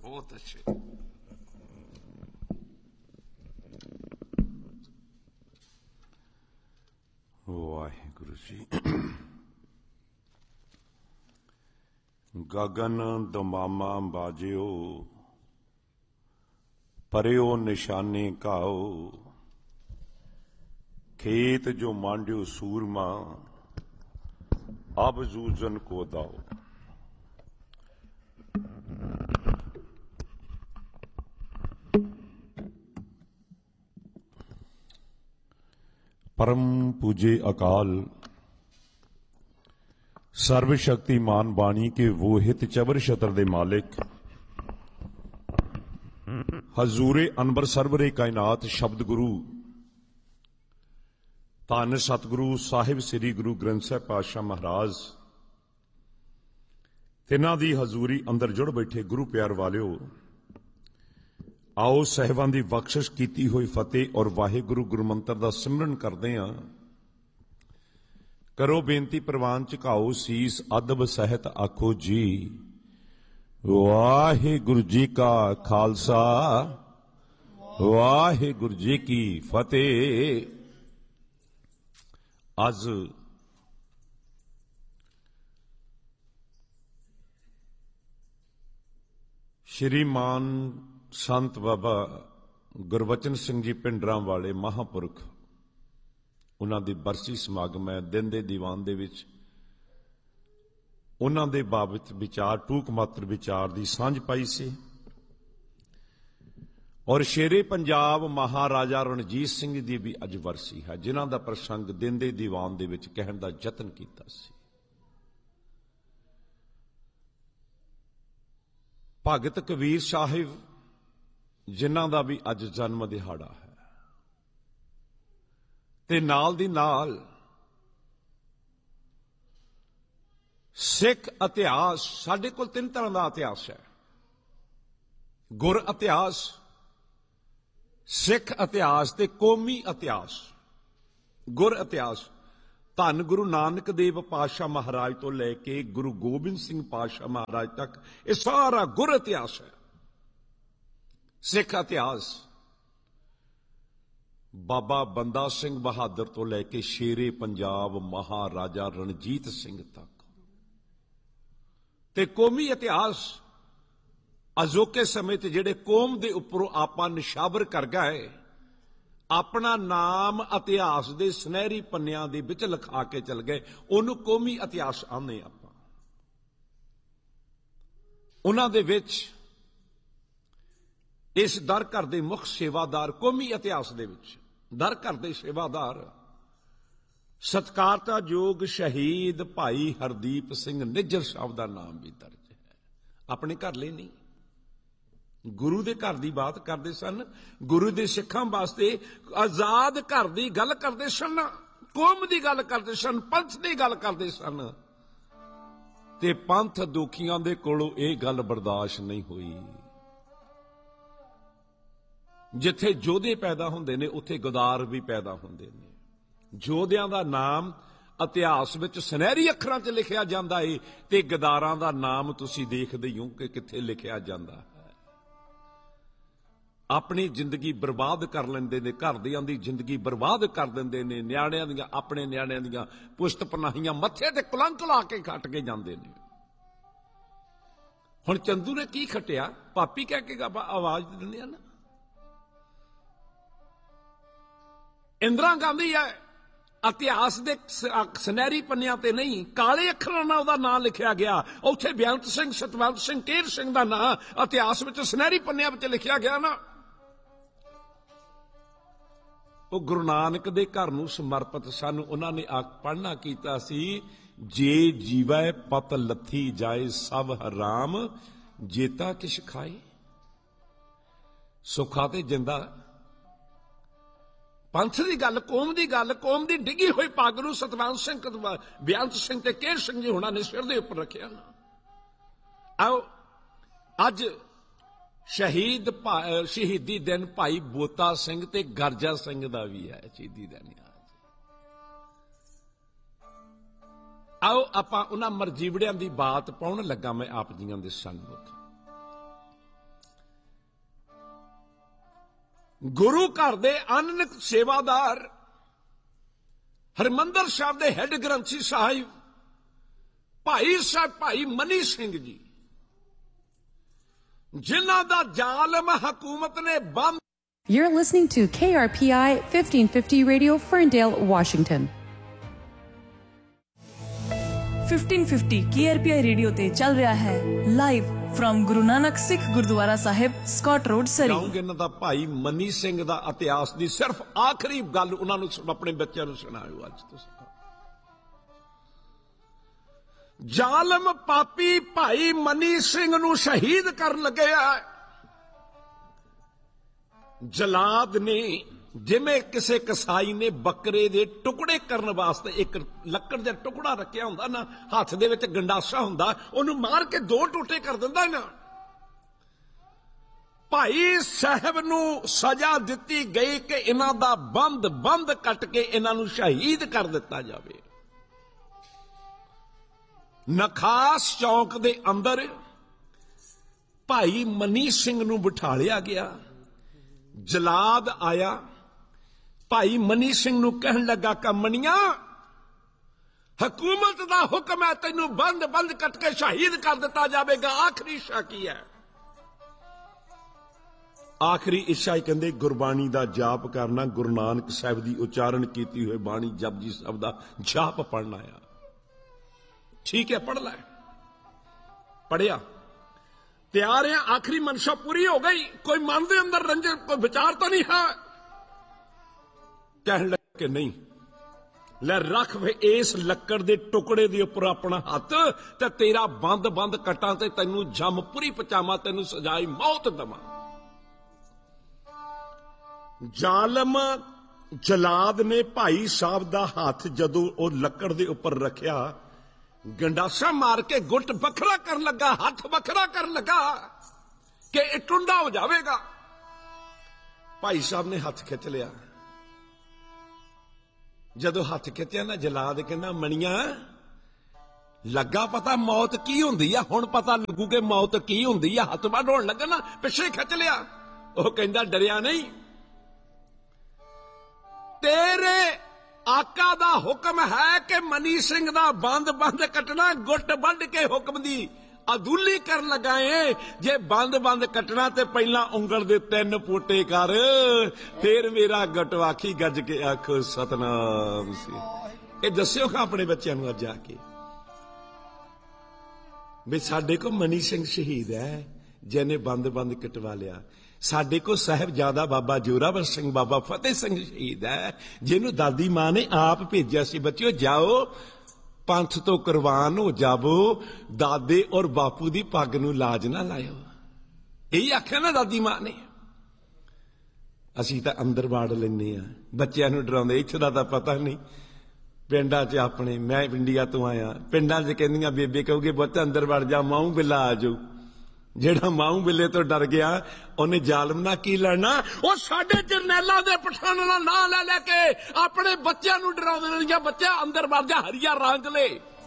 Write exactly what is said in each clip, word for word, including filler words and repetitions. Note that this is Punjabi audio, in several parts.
बहुत अच्छे। वाहिगुरु जी। गगन दमामा बाजियो, परियो निशाने काओ, खेत जो मांडियो सूरमा, अब जूजन को दाओ। परम पूजे अकाल सर्वशक्तिमान बाणी के वो हित चबर छतर दे मालिक, हजूरे अनबर सरवरे कायनात शब्द गुरु धन सतगुरु साहिब श्री गुरु ग्रंथ साहिब पातशाह महाराज, तिन्हां दी हजूरी अंदर जुड़ बैठे गुरु प्यार वालिओ, आओ साहिबां दी बख्शिश कीती हुई फतेह और वाहिगुरु गुरमंत्र दा सिमरन करदे हां। करो बेनती प्रवान झुकाओ सीस अदब सहित आखो जी, वाहिगुरु जी का खालसा वाहिगुरु जी की फतेह। अज श्रीमान संत बाबा गुरबचन सिंह जी पिंडरां वाले महापुरख, उन्हां दी बरसी समागम है। दिन दे दीवान दे विच उन्हां दे बाबत विचार टूक मात्र विचार दी सांझ पाई सी और शेरे पंजाब महाराजा रणजीत सिंह दी भी अज वरसी है, जिन्हां दा प्रसंग दिन दे दीवान दे विच कहण दा यतन कीता सी। भगत कबीर साहिब जिन्हां दा भी अज जन्म दिहाड़ा है, ते नाल दी नाल सिख इतिहास। साडे कोल तीन तरह का इतिहास है, गुर इतिहास, सिख इतिहास ते कौमी इतिहास। गुर इतिहास धन गुरु नानक देव पातशाह महाराज तो लैके गुरु गोबिंद सिंह पातशाह महाराज तक यह सारा गुर इतिहास है। सिख इतिहास बाबा बंदा सिंह बहादुर तो लैके शेरे पंजाब महाराजा रणजीत सिंह तक। ते कौमी इतिहास अजोके समय ते जेड़े कौम दे उपरों आपां निशावर कर गए, अपना नाम इतिहास दे सुनहरी पन्नियां दे विच लिखा के चल गए, उन्होंने कौमी इतिहास आने आपां। उन्हां दे विच इस दर घर दे मुख सेवादार, कौमी इतिहास दे विच दर घर दे सेवादार सत्कारतायोग शहीद भाई हरदीप सिंह निज्जर साहब का नाम भी दर्ज है। अपने घर ले नहीं, गुरु दे घर की बात करते सन। गुरु दे सिखां वास्ते आजाद घर की गल करते सन, कौम की गल करते सन, पंथ की गल करते सन। ते पंथ दुखियां दे कोलों यह गल बर्दाश्त नहीं हुई। जिथे जोधे पैदा होंदे ने उत्थे गदार भी पैदा होंदे ने। जोधियां दा नाम इतिहास विच सुनहरी अखरां च लिखिया जांदा है, ते गदारां दा नाम तुसीं देखदे ही हो कि कित्थे लिखिया जांदा है। अपनी जिंदगी बर्बाद कर लैंदे ने, घरदियां दी जिंदगी बर्बाद कर दिंदे ने, न्याणियां दियां अपने न्याणियां दियां पुश्त पनाहियां मत्थे ते कलंक ला के खट के जांदे ने। हुण चंदू ने की खटिया, पापी कह के आवाज दिंदे ना। इंदिरा गांधी है इतिहास दे सुनहरी पन्नियां ते नहीं, काले अखरां नाल उहदा नाम लिखिया गया। उत्थे बेअंत सिंह, सतवंत सिंह, केर सिंह का नाम इतिहास विच सुनहरी पन्नियां विच लिखिया गया ना। वो गुरु नानक दे घर नूं समर्पित सन। उन्होंने पढ़ना कीता सी, जे जीवै पत लथी जाए सब हराम, जेता किश खाए। सुखा ते जिंदा पंथ की गल, कौम की गल, कौम की डिगी हुई पग नूं सतवंत सिंह, बेअंत सिंह ते केर सिंह जी हुणां ने सिर दे उपर रखिया ना। आओ अज शहीद शहीदी दिन भाई बोता सिंह ते गरजा सिंह का भी है शहीदी दिन। आओ आपां उन्हां मरजीवड़ियां की बात पाउण लगा मैं आप जियां दे सन्मुख। ਗੁਰੂ ਘਰ ਦੇ ਅਨਨਿਤ ਸੇਵਾਦਾਰ ਹਰਿਮੰਦਰ ਸਾਹਿਬ ਦੇ ਹੈੱਡ ਗ੍ਰੰਥੀ ਸਾਹਿਬ ਭਾਈ ਸਾਹਿਬ ਭਾਈ ਮਨੀ ਸਿੰਘ ਜੀ, ਜਿਨ੍ਹਾਂ ਦਾ ਜ਼ਾਲਮ ਹਕੂਮਤ ਨੇ ਬੰਦ। You're listening to K R P I fifteen fifty Radio, Ferndale, Washington. fifteen fifty K R P I radio ਤੇ ਚੱਲ ਰਿਹਾ ਹੈ ਲਾਈਵ ਫਰਮ ਗੁਰੂ ਨਾਨਕ ਸਿੱਖ ਗੁਰਦੁਆਰਾ ਸਾਹਿਬ, ਸਕਾਟ ਰੋਡ, ਸਰੀ। ਕਹੋਗੇ ਇਹਨਾਂ ਦਾ ਭਾਈ ਮਨੀ ਸਿੰਘ ਦਾ ਇਤਿਹਾਸ ਦੀ ਸਿਰਫ ਆਖਰੀ ਗੱਲ ਉਹਨਾਂ ਨੂੰ ਆਪਣੇ ਬੱਚਿਆਂ ਨੂੰ ਸੁਣਾਇਓ ਅੱਜ ਤੁਸੀਂ। ਜ਼ਾਲਮ ਪਾਪੀ ਭਾਈ ਮਨੀ ਸਿੰਘ ਨੂੰ ਸ਼ਹੀਦ ਕਰਨ ਲੱਗਿਆ। ਜਲਾਦ ਨੇ, ਜਿਵੇਂ ਕਿਸੇ ਕਸਾਈ ਨੇ ਬੱਕਰੇ ਦੇ ਟੁਕੜੇ ਕਰਨ ਵਾਸਤੇ ਇੱਕ ਲੱਕੜ ਦਾ ਟੁਕੜਾ ਰੱਖਿਆ ਹੁੰਦਾ ਨਾ, ਹੱਥ ਦੇ ਵਿੱਚ ਗੰਡਾਸਾ ਹੁੰਦਾ, ਉਹਨੂੰ ਮਾਰ ਕੇ ਦੋ ਟੋਟੇ ਕਰ ਦਿੰਦਾ ਨਾ। ਭਾਈ ਸਾਹਿਬ ਨੂੰ ਸਜ਼ਾ ਦਿੱਤੀ ਗਈ ਕਿ ਇਹਨਾਂ ਦਾ ਬੰਦ ਬੰਦ ਕੱਟ ਕੇ ਇਹਨਾਂ ਨੂੰ ਸ਼ਹੀਦ ਕਰ ਦਿੱਤਾ ਜਾਵੇ। ਨਖਾਸ ਚੌਕ ਦੇ ਅੰਦਰ ਭਾਈ ਮਨੀ ਸਿੰਘ ਨੂੰ ਬਿਠਾ ਲਿਆ ਗਿਆ। ਜਲਾਦ ਆਇਆ, ਭਾਈ ਮਨੀ ਸਿੰਘ ਨੂੰ ਕਹਿਣ ਲੱਗਾ ਕਿ ਮਨੀਆ, ਹਕੂਮਤ ਦਾ ਹੁਕਮ ਹੈ, ਤੈਨੂੰ ਬੰਦ ਬੰਦ ਕੱਟ ਕੇ ਸ਼ਹੀਦ ਕਰ ਦਿੱਤਾ ਜਾਵੇਗਾ। ਆਖਰੀ ਇੱਛਾ ਕੀ ਹੈ? ਆਖਰੀ ਇੱਛਾ ਹੀ ਕਹਿੰਦੇ ਗੁਰਬਾਣੀ ਦਾ ਜਾਪ ਕਰਨਾ, ਗੁਰੂ ਨਾਨਕ ਸਾਹਿਬ ਦੀ ਉਚਾਰਨ ਕੀਤੀ ਹੋਈ ਬਾਣੀ ਜਪਜੀ ਸਾਹਿਬ ਦਾ ਜਾਪ ਪੜਨਾ ਆ। ਠੀਕ ਹੈ, ਪੜ ਲੈ। ਪੜਿਆ, ਤਿਆਰ ਹੈ, ਆਖਰੀ ਮਨਸ਼ਾ ਪੂਰੀ ਹੋ ਗਈ। ਕੋਈ ਮਨ ਦੇ ਅੰਦਰ ਰੰਜਨ, ਕੋਈ ਵਿਚਾਰ ਤਾਂ ਨਹੀਂ ਹੈ? ਕਹਿਣ ਲੱਗੇ ਕਿ ਨਹੀਂ। ਲੈ ਰੱਖ ਵੇ ਇਸ ਲੱਕੜ ਦੇ ਟੁਕੜੇ ਦੇ ਉੱਪਰ ਆਪਣਾ ਹੱਥ, ਤੇ ਤੇਰਾ ਬੰਦ ਬੰਦ ਕਟਾਂ ਤੇ ਤੈਨੂੰ ਜੰਮ ਪੂਰੀ ਪਚਾਵਾਂ, ਤੈਨੂੰ ਸਜ਼ਾਈ ਮੌਤ ਦਵਾਂ। ਜ਼ਾਲਮ ਜਲਾਦ ਨੇ ਭਾਈ ਸਾਹਿਬ ਦਾ ਹੱਥ ਜਦੋਂ ਉਹ ਲੱਕੜ ਦੇ ਉੱਪਰ ਰੱਖਿਆ, ਗੰਡਾਸਾ ਮਾਰ ਕੇ ਗੁੱਟ ਵੱਖਰਾ ਕਰਨ ਲੱਗਾ, ਹੱਥ ਵੱਖਰਾ ਕਰਨ ਲੱਗਾ ਕਿ ਇਹ ਟੁੰਡਾ ਹੋ ਜਾਵੇਗਾ। ਭਾਈ ਸਾਹਿਬ ਨੇ ਹੱਥ ਖਿੱਚ ਲਿਆ। ਜਦੋਂ ਹੱਥ ਖਿੱਚਿਆ ਨਾ, ਜਲਾਦ ਕਹਿੰਦਾ ਮਣੀਆਂ, ਲੱਗਾ ਪਤਾ ਮੌਤ ਕੀ ਹੁੰਦੀ ਆ? ਹੁਣ ਪਤਾ ਲੱਗੂ ਕਿ ਮੌਤ ਕੀ ਹੁੰਦੀ ਆ। ਹੱਥ ਵੱਢ ਹੋਣ ਲੱਗਾ ਨਾ, ਪਿੱਛੇ ਖਿੱਚ ਲਿਆ। ਉਹ ਕਹਿੰਦਾ ਡਰਿਆ ਨਹੀਂ, ਤੇਰੇ ਆਕਾ ਦਾ ਹੁਕਮ ਹੈ ਕਿ ਮਨੀ ਸਿੰਘ ਦਾ ਬੰਦ ਬੰਦ ਕੱਟਣਾ, ਗੁੱਟ ਵੱਢ ਕੇ ਹੁਕਮ ਦੀ ਅਦੂਲੀ ਕਰਨ ਲੱਗਾ ਏ। ਜੇ ਬੰਦ ਬੰਦ ਕੱਟਣਾ ਤੇ ਪਹਿਲਾਂ ਉਂਗਲ ਦੇ ਤਿੰਨ ਪੋਟੇ ਕਰ, ਫੇਰ ਮੇਰਾ ਗੁੱਟ ਆਖੀ ਗੱਜ ਕੇ ਆਖੋ ਸਤਨਾਮ ਸੀ। ਇਹ ਦੱਸਿਓ ਖਾਂ ਆਪਣੇ ਬੱਚਿਆਂ ਨੂੰ ਅੱਜ ਆ ਕੇ ਵੀ ਸਾਡੇ ਕੋ ਮਨੀ ਸਿੰਘ ਸ਼ਹੀਦ ਹੈ, ਜਿਹਨੇ ਬੰਦ ਬੰਦ ਕਟਵਾ ਲਿਆ। ਸਾਡੇ ਕੋ ਸਾਹਿਬਜ਼ਾਦਾ ਬਾਬਾ ਜੋਰਾਵਰ ਸਿੰਘ, ਬਾਬਾ ਫਤਿਹ ਸਿੰਘ ਸ਼ਹੀਦ ਹੈ, ਜਿਹਨੂੰ ਦਾਦੀ ਮਾਂ ਨੇ ਆਪ ਭੇਜਿਆ ਸੀ, ਬੱਚਿਓ ਜਾਓ ਪੰਥ ਤੋਂ ਕੁਰਬਾਨ ਹੋ ਜਾਵੋ, ਦਾਦੇ ਔਰ ਬਾਪੂ ਦੀ ਪੱਗ ਨੂੰ ਲਾਜ ਨਾ ਲਾਇਓ। ਇਹੀ ਆਖਿਆ ਨਾ ਦਾਦੀ ਮਾਂ ਨੇ। ਅਸੀਂ ਤਾਂ ਅੰਦਰ ਵਾੜ ਲੈਂਦੇ ਆ, ਬੱਚਿਆਂ ਨੂੰ ਡਰਾਉਂਦੇ। ਇੱਥੇ ਦਾ ਤਾਂ ਪਤਾ ਨਹੀਂ। ਪਿੰਡਾਂ 'ਚ ਆਪਣੇ, ਮੈਂ ਇੰਡੀਆ ਤੋਂ ਆਇਆ, ਪਿੰਡਾਂ 'ਚ ਕਹਿੰਦੀਆਂ ਬੇਬੇ ਕਹੋਗੇ ਪੁੱਤ ਅੰਦਰ ਵੜ ਜਾ, ਮਾਊ ਬਿੱਲਾ ਆ ਜਾਊ। ਜਿਹੜਾ ਮਾਊ ਬਿੱਲੇ ਤੋਂ ਡਰ ਗਿਆ, ਉਹਨੇ ਜ਼ਾਲਮ ਨਾਲ ਕੀ ਲੜਨਾ? ਉਹ ਸਾਡੇ ਜਰਨੈਲਾਂ ਦੇ ਪਠਾਨਾਂ ਦਾ ਨਾਂ ਲੈ ਲੈ ਕੇ ਆਪਣੇ ਬੱਚਿਆਂ ਨੂੰ ਡਰਾਉਂਦੇ ਨੇ, ਜਾਂ ਬੱਚਾ ਅੰਦਰ ਵੜ ਜਾ, ਹਰੀਆ ਰਾਂਗਲੇ।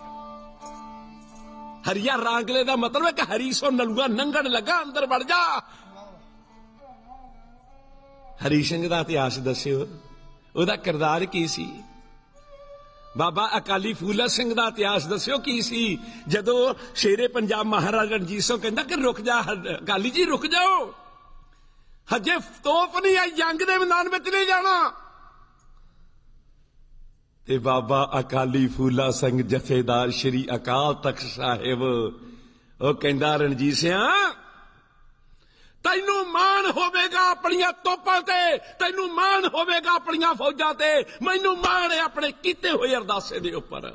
ਹਰੀਆ ਰਾਂਗਲੇ ਦਾ ਮਤਲਬ ਹੈ ਕਿ ਹਰੀ ਸੋ ਨਲੂਆ ਨੰਗਣ ਲੱਗਾ, ਅੰਦਰ ਵੜ ਜਾ। ਹਰੀ ਸਿੰਘ ਦਾ ਇਤਿਹਾਸ ਦੱਸਿਓ, ਉਹਦਾ ਕਿਰਦਾਰ ਕੀ ਸੀ? ਬਾਬਾ ਅਕਾਲੀ ਫੂਲਾ ਸਿੰਘ ਦਾ ਇਤਿਹਾਸ ਦੱਸਿਓ ਕੀ ਸੀ? ਜਦੋਂ ਸ਼ੇਰੇ ਪੰਜਾਬ ਮਹਾਰਾਜਾ ਰਣਜੀਤ ਸਿੰਘ ਕਹਿੰਦਾ ਕਿ ਰੁਕ ਜਾ ਅਕਾਲੀ ਜੀ, ਰੁਕ ਜਾਓ, ਹਜੇ ਤੋਪ ਨਹੀਂ ਆਈ, ਜੰਗ ਦੇ ਮੈਦਾਨ ਵਿੱਚ ਨਹੀਂ ਜਾਣਾ। ਤੇ ਬਾਬਾ ਅਕਾਲੀ ਫੂਲਾ ਸਿੰਘ ਜਥੇਦਾਰ ਸ਼੍ਰੀ ਅਕਾਲ ਤਖਤ ਸਾਹਿਬ, ਉਹ ਕਹਿੰਦਾ ਰਣਜੀਤ ਸਿੰਘ, ਤੈਨੂੰ ਮਾਣ ਹੋਵੇਗਾ ਆਪਣੀਆਂ ਤੋਪਾਂ ਤੇ, ਤੈਨੂੰ ਮਾਣ ਹੋਵੇਗਾ ਆਪਣੀਆਂ ਫੌਜਾਂ ਤੇ, ਮੈਨੂੰ ਮਾਣ ਹੈ ਆਪਣੇ ਕੀਤੇ ਹੋਏ ਅਰਦਾਸੇ ਦੇ ਉੱਪਰ।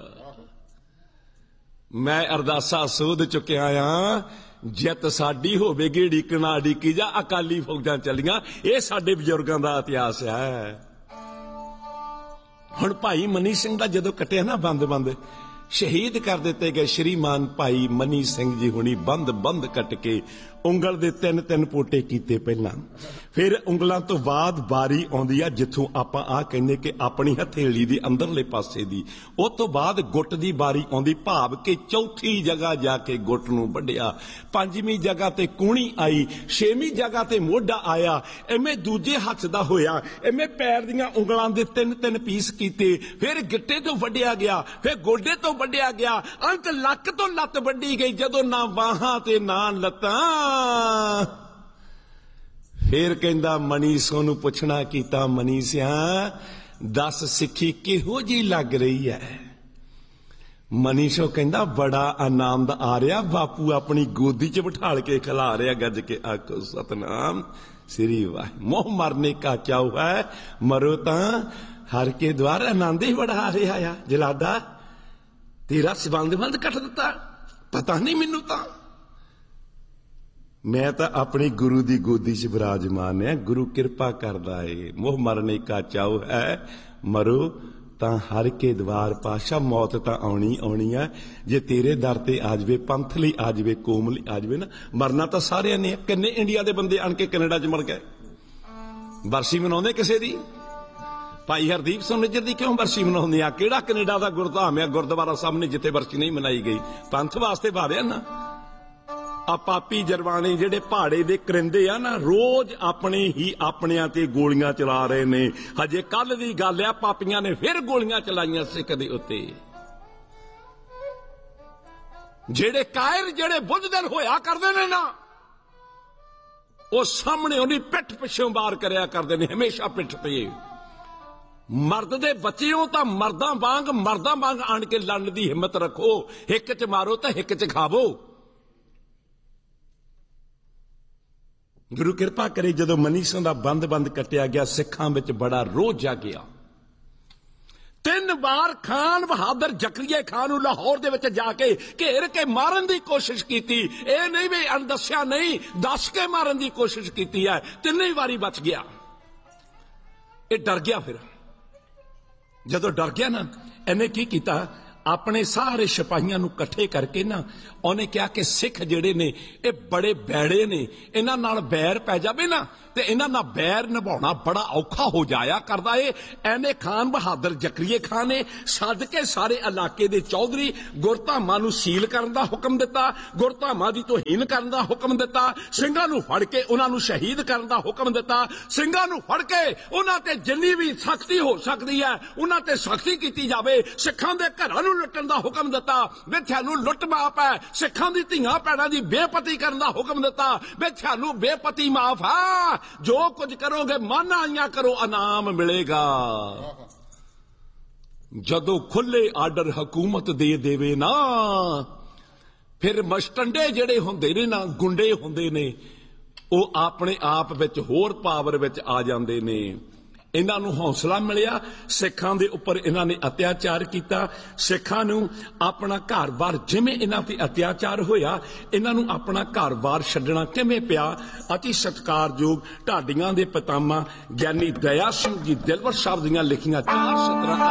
ਮੈਂ ਅਰਦਾਸਾ ਸੋਧ ਚੁੱਕਿਆ ਆ, ਜਿੱਤ ਸਾਡੀ ਹੋਵੇਗੀ, ਢੀਕਣਾ ਢੀਕੀ ਜਾ, ਅਕਾਲੀ ਫੌਜਾਂ ਚੱਲੀਆਂ। ਇਹ ਸਾਡੇ ਬਜ਼ੁਰਗਾਂ ਦਾ ਇਤਿਹਾਸ ਹੈ। ਹੁਣ ਭਾਈ ਮਨੀ ਸਿੰਘ ਦਾ ਜਦੋਂ ਕੱਟਿਆ ਨਾ ਬੰਦ ਬੰਦ, ਸ਼ਹੀਦ ਕਰ ਦਿੱਤੇ ਗਏ ਸ਼੍ਰੀਮਾਨ ਭਾਈ ਮਨੀ ਸਿੰਘ ਜੀ ਹੁਣੀ ਬੰਦ ਬੰਦ ਕੱਟ ਕੇ ਉਂਗਲ ਦੇ ਤਿੰਨ ਤਿੰਨ ਪੋਟੇ ਕੀਤੇ ਪਹਿਲਾਂ। ਫਿਰ ਉਂਗਲਾਂ ਤੋਂ ਬਾਅਦ ਵਾਰੀ ਆਉਂਦੀ ਆ ਜਿੱਥੋਂ ਆਪਾਂ ਆ ਕਹਿੰਦੇ ਕਿ ਆਪਣੀ ਹਥੇਲੀ ਦੇ ਅੰਦਰਲੇ ਪਾਸੇ ਦੀ, ਉਹ ਤੋਂ ਬਾਅਦ ਗੁੱਟ ਦੀ ਵਾਰੀ ਆਉਂਦੀ, ਭਾਵ ਕਿ ਚੌਥੀ ਜਗ੍ਹਾ ਜਾ ਕੇ ਗੁੱਟ ਨੂੰ ਵੱਢਿਆ, ਪੰਜਵੀਂ ਜਗ੍ਹਾ ਤੇ ਕੂਣੀ ਆਈ, ਛੇਵੀਂ ਜਗ੍ਹਾ ਤੇ ਮੋਢਾ ਆਇਆ, ਐਵੇਂ ਦੂਜੇ ਹੱਥ ਦਾ ਹੋਇਆ, ਐਵੇਂ ਪੈਰ ਦੀਆਂ ਉਂਗਲਾਂ ਦੇ ਤਿੰਨ ਤਿੰਨ ਪੀਸ ਕੀਤੇ, ਫਿਰ ਗਿੱਟੇ ਤੋਂ ਵੱਢਿਆ ਗਿਆ, ਫਿਰ ਗੋਡੇ ਤੋਂ ਵੱਢਿਆ ਗਿਆ, ਅੰਤ ਲੱਕ ਤੋਂ ਲੱਤ ਵੱਢੀ ਗਈ, ਜਦੋਂ ਨਾ ਬਾਹਾਂ ਤੇ ਨਾ ਲੱਤਾਂ। ਫੇਰ ਕਹਿੰਦਾ ਮਨੀ ਸੋਨੂੰ ਪੁੱਛਣਾ ਕੀਤਾ, ਮਨੀ ਸਿਆ ਦੱਸ ਸਿੱਖੀ ਕਿਹੋ ਜੀ ਲੱਗ ਰਹੀ ਹੈ? ਮਨੀ ਸੋ ਕਹਿੰਦਾ ਬੜਾ ਆਨੰਦ ਆ ਰਿਹਾ, ਬਾਪੂ ਆਪਣੀ ਗੋਦੀ 'ਚ ਬਿਠਾਲ ਕੇ ਖਿਲਾ ਰਿਹਾ, ਗੱਜ ਕੇ ਆਖੋ ਸਤਨਾਮ ਸ੍ਰੀ ਵਾਹਿ। ਮੋਹ ਮਰਨੇ ਕਾ ਚਾਉ ਹੈ, ਮਰੋ ਤਾਂ ਹਰ ਕੇ ਦਵਾਰ। ਆਨੰਦ ਹੀ ਬੜਾ ਆ ਰਿਹਾ ਆ ਜਲਾਦਾ, ਤੇਰਾ ਸਬੰਧ ਬੰਦ ਕੱਟ ਦਿੱਤਾ, ਪਤਾ ਨਹੀਂ ਮੈਨੂੰ ਤਾਂ। ਮੈਂ ਤਾਂ ਆਪਣੀ ਗੁਰੂ ਦੀ ਗੋਦੀ 'ਚ ਬਿਰਾਜਮਾਨ ਹੈ, ਗੁਰੂ ਕਿਰਪਾ ਕਰਦਾ ਏ। ਮੋਹ ਮਰਨੇ ਕਾ ਚਾਉ ਹੈ, ਮਰੋ ਤਾਂ ਹਰ ਕੇ ਦਵਾਰ। ਪਾਸ਼ਾ ਮੌਤ ਤਾਂ ਆਉਣੀ ਆਉਣੀ ਆ, ਜੇ ਤੇਰੇ ਦਰ ਤੇ ਆ ਜਾਵੇ, ਪੰਥ ਲਈ ਆ ਜਾਵੇ, ਕੌਮ ਲਈ ਆ ਜਾਵੇ ਨਾ, ਮਰਨਾ ਤਾਂ ਸਾਰਿਆਂ ਨੇ। ਕਿੰਨੇ ਇੰਡੀਆ ਦੇ ਬੰਦੇ ਆਣ ਕੇ ਕੈਨੇਡਾ 'ਚ ਮਰ ਗਏ। ਬਰਸੀ ਮਨਾਉਂਦੇ ਕਿਸੇ ਦੀ? ਭਾਈ ਹਰਦੀਪ ਸਿੰਘ ਨਿੱਜਰ ਦੀ ਕਿਉਂ ਬਰਸੀ ਮਨਾਉਂਦੇ ਆ? ਕਿਹੜਾ ਕੈਨੇਡਾ ਦਾ ਗੁਰਧਾਮ ਆ ਗੁਰਦੁਆਰਾ ਸਾਹਮਣੇ ਜਿੱਥੇ ਬਰਸੀ ਨਹੀਂ ਮਨਾਈ ਗਈ? ਪੰਥ ਵਾਸਤੇ ਭਾਵਿਆ ਨਾ। ਆ ਪਾਪੀ ਜਰਵਾਣੇ ਜਿਹੜੇ ਪਹਾੜੇ ਦੇ ਕਰਿੰਦੇ ਆ ਨਾ, ਰੋਜ਼ ਆਪਣੇ ਹੀ ਆਪਣਿਆਂ ਤੇ ਗੋਲੀਆਂ ਚਲਾ ਰਹੇ ਨੇ। ਹਜੇ ਕੱਲ ਦੀ ਗੱਲ ਆ, ਪਾਪੀਆਂ ਨੇ ਫਿਰ ਗੋਲੀਆਂ ਚਲਾਈਆਂ ਸਿੱਖ ਦੇ ਉੱਤੇ। ਜਿਹੜੇ ਕਾਇਰ ਜਿਹੜੇ ਬੁੱਝਦਿਲ ਹੋਇਆ ਕਰਦੇ ਨੇ ਨਾ, ਉਹ ਸਾਹਮਣੇ ਉਹਦੀ ਪਿੱਠ ਪਿੱਛੋਂ ਵਾਰ ਕਰਿਆ ਕਰਦੇ ਨੇ, ਹਮੇਸ਼ਾ ਪਿੱਠ ਤੇ। ਮਰਦ ਦੇ ਬੱਚਿਓ ਤਾਂ ਮਰਦਾਂ ਵਾਂਗ ਮਰਦਾਂ ਵਾਂਗ ਆਣ ਕੇ ਲੜਨ ਦੀ ਹਿੰਮਤ ਰੱਖੋ। ਹਿੱਕ 'ਚ ਮਾਰੋ ਤਾਂ ਹਿੱਕ 'ਚ ਖਾਵੋ। ਗੁਰੂ ਕਿਰਪਾ ਕਰੇ, ਜਦੋਂ ਮਨੀ ਸਿੰਘ ਦਾ ਬੰਦ ਬੰਦ ਕੱਟਿਆ ਗਿਆ, ਸਿੱਖਾਂ ਵਿੱਚ ਬੜਾ ਰੋਹ ਜਾਗਿਆ। ਤਿੰਨ ਵਾਰ ਖਾਨ ਬਹਾਦਰ ਜ਼ਕਰੀਆ ਖਾਨ ਨੂੰ ਲਾਹੌਰ ਦੇ ਵਿੱਚ ਜਾ ਕੇ ਘੇਰ ਕੇ ਮਾਰਨ ਦੀ ਕੋਸ਼ਿਸ਼ ਕੀਤੀ। ਇਹ ਨਹੀਂ ਵੀ ਅਣਦੱਸਿਆ ਨਹੀਂ, ਦੱਸ ਕੇ ਮਾਰਨ ਦੀ ਕੋਸ਼ਿਸ਼ ਕੀਤੀ ਹੈ। ਤਿੰਨੇ ਵਾਰੀ ਬਚ ਗਿਆ। ਇਹ ਡਰ ਗਿਆ। ਫਿਰ ਜਦੋਂ ਡਰ ਗਿਆ ਨਾ, ਇਹਨੇ ਕੀ ਕੀਤਾ, ਆਪਣੇ ਸਾਰੇ ਸਿਪਾਹੀਆਂ ਨੂੰ ਇਕੱਠੇ ਕਰਕੇ ਨਾ ਉਹਨੇ ਕਿਹਾ ਕਿ ਸਿੱਖ ਜਿਹੜੇ ਨੇ ਇਹ ਬੜੇ ਬੈੜੇ ਨੇ, ਇਹਨਾਂ ਨਾਲ ਬੈਰ ਪੈ ਜਾਵੇ ਨਾ ਤੇ ਇਹਨਾਂ ਨਾਲ ਬੈਰ ਨਿਭਾਉਣਾ ਬੜਾ ਔਖਾ ਹੋ ਜਾਇਆ ਕਰਦਾ ਏ। ਐਨੇ ਖਾਨ ਬਹਾਦਰ ਜ਼ਕਰੀਆ ਖਾਨ ਨੇ ਸੱਦ ਕੇ ਸਾਰੇ ਇਲਾਕੇ ਦੇ ਚੌਧਰੀ ਗੁਰਧਾਮਾਂ ਨੂੰ ਸੀਲ ਕਰਨ ਦਾ ਹੁਕਮ ਦਿੱਤਾ, ਗੁਰਧਾਮਾਂ ਦੀ ਤੋਹੀਨ ਕਰਨ ਦਾ ਹੁਕਮ ਦਿੱਤਾ, ਸਿੰਘਾਂ ਨੂੰ ਫੜ ਕੇ ਉਹਨਾਂ ਨੂੰ ਸ਼ਹੀਦ ਕਰਨ ਦਾ ਹੁਕਮ ਦਿੱਤਾ, ਸਿੰਘਾਂ ਨੂੰ ਫੜ ਕੇ ਉਹਨਾਂ ਤੇ ਜਿੰਨੀ ਵੀ ਸਖਤੀ ਹੋ ਸਕਦੀ ਹੈ ਉਹਨਾਂ ਤੇ ਸਖਤੀ ਕੀਤੀ ਜਾਵੇ, ਸਿੱਖਾਂ ਦੇ ਘਰਾਂ ਨੂੰ ਲੁੱਟਣ ਦਾ ਹੁਕਮ ਦਿੱਤਾ, ਵੀ ਤੁਹਾਨੂੰ ਲੁੱਟ ਮਾਫ ਹੈ, ਸਿੱਖਾਂ ਦੀ ਧੀਆਂ ਭੈਣਾਂ ਦੀ ਬੇਪਤੀ ਕਰਨ ਦਾ ਹੁਕਮ ਦਿੱਤਾ, ਵੀ ਤੁਹਾਨੂੰ ਬੇਪਤੀ ਮਾਫ ਹੈ, ਜੋ ਕੁਝ ਕਰੋਗੇ ਮਨ ਆਈਆਂ ਕਰੋ, ਇਨਾਮ ਮਿਲੇਗਾ। ਜਦੋਂ ਖੁੱਲੇ ਆਰਡਰ ਹਕੂਮਤ ਦੇ ਦੇਵੇ ਨਾ, ਫਿਰ ਮਸਟੰਡੇ ਜਿਹੜੇ ਹੁੰਦੇ ਨੇ ਨਾ, ਗੁੰਡੇ ਹੁੰਦੇ ਨੇ, ਉਹ ਆਪਣੇ ਆਪ ਵਿੱਚ ਹੋਰ ਪਾਵਰ ਵਿੱਚ ਆ ਜਾਂਦੇ ਨੇ। ਇਹਨਾਂ ਨੂੰ ਹੌਸਲਾ ਮਿਲਿਆ, ਸਿੱਖਾਂ ਦੇ ਉੱਪਰ ਇਹਨਾਂ ਨੇ ਅਤਿਆਚਾਰ ਕੀਤਾ, ਸਿੱਖਾਂ ਨੂੰ ਆਪਣਾ ਘਰ-ਬਾਰ, ਜਿਵੇਂ ਇਹਨਾਂ ਤੇ ਅਤਿਆਚਾਰ ਹੋਇਆ, ਇਹਨਾਂ ਨੂੰ ਆਪਣਾ ਘਰ-ਬਾਰ ਛੱਡਣਾ ਕਿਵੇਂ ਪਿਆ। ਅਤੀ ਸਤਿਕਾਰਯੋਗ ਢਾਡੀਆਂ ਦੇ ਪਿਤਾਮਾ ਗਿਆਨੀ ਦਇਆ ਸਿੰਘ ਜੀ ਦਿਲਵਰ ਸਾਹਿਬ ਦੀਆਂ ਲਿਖੀਆਂ ਚਾਰ ਸਤਰਾਂ